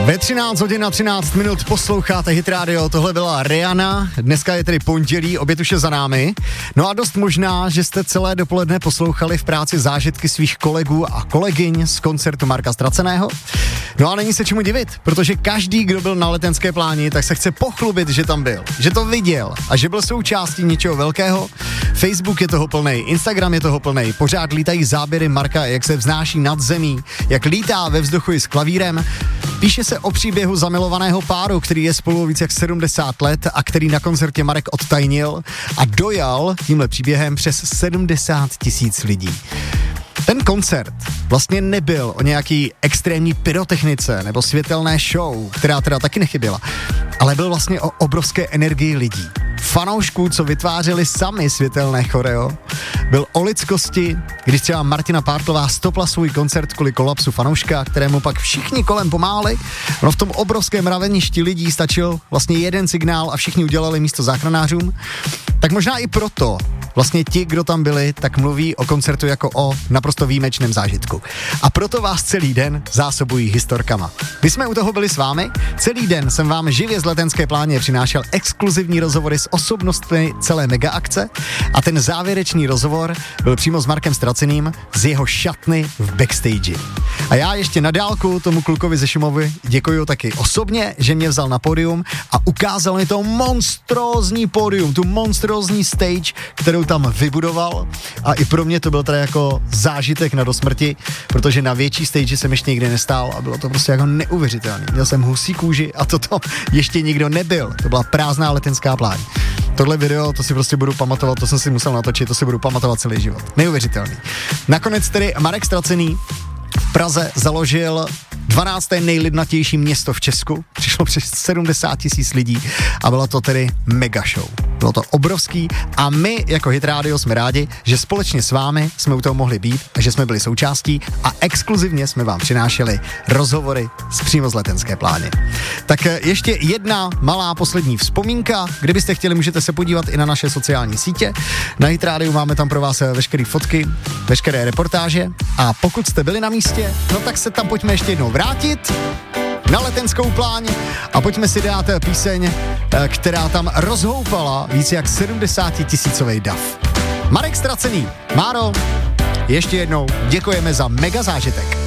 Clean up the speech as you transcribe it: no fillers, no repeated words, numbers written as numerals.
Ve 13 hodin a 13 minut posloucháte Hit Radio, tohle byla Rihanna, dneska je tedy pondělí, oběd už je za námi. No a dost možná, že jste celé dopoledne poslouchali v práci zážitky svých kolegů a kolegyň z koncertu Marka Ztraceného. No a není se čemu divit, protože každý, kdo byl na Letenské pláni, tak se chce pochlubit, že tam byl, že to viděl a že byl součástí něčeho velkého. Facebook je toho plnej, Instagram je toho plnej, pořád lítají záběry Marka, jak se vznáší nad zemí, jak lítá ve vzduchu i s klavírem. Píše se o příběhu zamilovaného páru, který je spolu víc jak 70 let a který na koncertě Marek odtajnil a dojal tímhle příběhem přes 70 000 lidí. Ten koncert vlastně nebyl o nějaký extrémní pyrotechnice nebo světelné show, která teda taky nechyběla, ale byl vlastně o obrovské energii lidí. Fanoušků, co vytvářeli sami světelné choreo, byl o lidskosti, když třeba Martina Pártlová stopla svůj koncert kvůli kolapsu fanouška, kterému pak všichni kolem pomáhali. No v tom obrovském mraveništi lidí stačil vlastně jeden signál a všichni udělali místo záchranářům. Tak možná i proto vlastně ti, kdo tam byli, tak mluví o koncertu jako o naprosto výjimečném zážitku. A proto vás celý den zásobují historkama. My jsme u toho byli s vámi, celý den jsem vám živě z Letenské pláně přinášel exkluzivní rozhovory s osobnostmi celé mega akce a ten závěrečný rozhovor byl přímo s Markem Ztraceným z jeho šatny v backstage. A já ještě na dálku tomu klukovi ze Šumovy děkuju taky osobně, že mě vzal na pódium a ukázal mi to monstrózní pódium, tu monstrózní stage, kterou tam vybudoval a i pro mě to byl teda jako zážitek na dosmrti, protože na větší stage jsem ještě nikdy nestál a bylo to prostě jako neuvěřitelné. Měl jsem husí kůži a toto ještě nikdo nebyl. To byla prázdná Letenská pláň. Tohle video, to si prostě budu pamatovat, to jsem si musel natočit, to si budu pamatovat celý život. Neuvěřitelný. Nakonec tedy Marek Ztracený v Praze založil 12. nejlidnatější město v Česku, přišlo přes 70 000 lidí a bylo to tedy mega show. Bylo to obrovský a my jako Hit Radio jsme rádi, že společně s vámi jsme u toho mohli být a že jsme byli součástí a exkluzivně jsme vám přinášeli rozhovory přímo z Letenské pláně. Tak ještě jedna malá poslední vzpomínka, kdybyste chtěli, můžete se podívat i na naše sociální sítě. Na Hit Radio máme tam pro vás veškeré fotky, veškeré reportáže a pokud jste byli na místě, no tak se tam pojďme ještě jednou vrátit na Letenskou pláň a pojďme si dát píseň, která tam rozhoupala víc jak 70 000 dav. Marek Ztracený, Máro, ještě jednou děkujeme za mega zážitek.